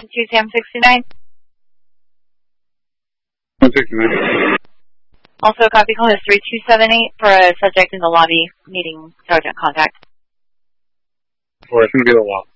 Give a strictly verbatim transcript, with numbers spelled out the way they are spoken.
two Sam sixty-nine. one sixty-nine. Also, copy call is three two seven eight for a subject in the lobby needing Sergeant contact. Or it's going to be the wall.